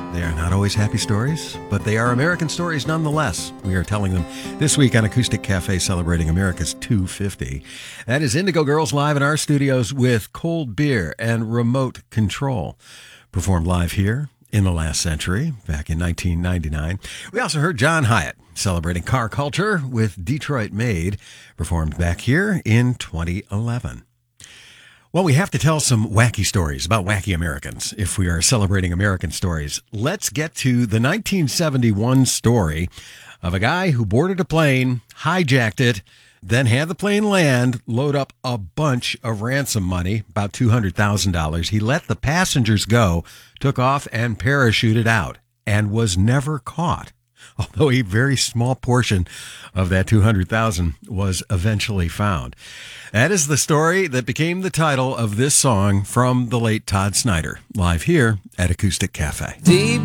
They are not always happy stories, but they are American stories nonetheless. We are telling them this week on Acoustic Cafe celebrating America's 250. That is Indigo Girls live in our studios with Cold Beer and Remote Control. Performed live here in the last century, back in 1999. We also heard John Hiatt celebrating car culture with Detroit Made, performed back here in 2011. Well, we have to tell some wacky stories about wacky Americans if we are celebrating American stories. Let's get to the 1971 story of a guy who boarded a plane, hijacked it, then had the plane land, load up a bunch of ransom money, about $200,000. He let the passengers go, took off and parachuted out, and was never caught. Although a very small portion of that $200,000 was eventually found. That is the story that became the title of this song from the late Todd Snyder, live here at Acoustic Cafe.